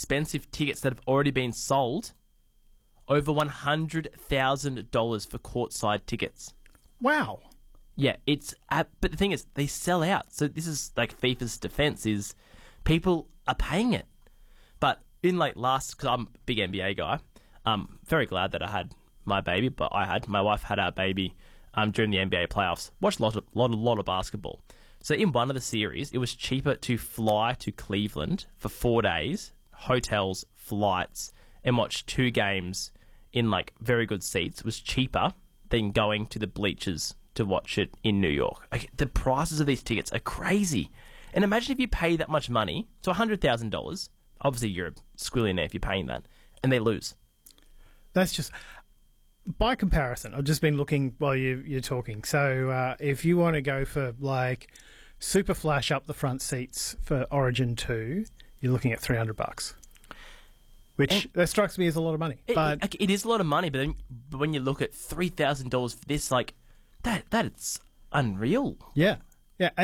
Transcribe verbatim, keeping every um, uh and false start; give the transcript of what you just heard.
expensive tickets that have already been sold. Over one hundred thousand dollars for courtside tickets. Wow. Yeah, it's... Uh, but the thing is, they sell out. So this is like FIFA's defense is people are paying it. But in like last... Because I'm a big N B A guy. I'm very glad that I had my baby, but I had... My wife had our baby um, during the N B A playoffs. Watched a lot of, lot, lot of basketball. So in one of the series, it was cheaper to fly to Cleveland for four days, hotels, flights, and watch two games in like very good seats. It was cheaper than going to the bleachers to watch it in New York. Like, the prices of these tickets are crazy. And imagine if you pay that much money, so one hundred thousand dollars, obviously you're a squillionaire if you're paying that, and they lose. That's just... By comparison, I've just been looking while you, you're talking. So uh, if you want to go for like super flash up the front seats for Origin two, you're looking at three hundred bucks. Which, and that strikes me as a lot of money. It, but it, it is a lot of money, but, then, but when you look at three thousand dollars for this, like, that that's unreal. Yeah. Yeah.